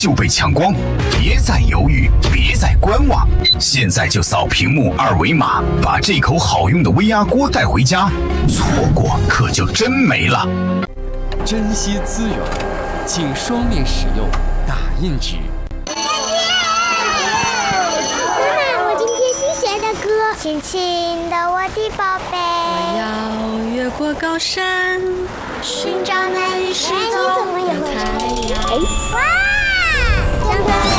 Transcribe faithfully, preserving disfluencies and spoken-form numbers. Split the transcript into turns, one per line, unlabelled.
就被抢光，别再犹豫，别再观望，现在就扫屏幕二维码，把这口好用的微压锅带回家，错过可就真没了。
珍惜资源，请双面使用打印纸。
妈妈，我今天新学的歌，亲亲的我的宝贝。
我要越过高山，寻找那里是总的太阳。
哇！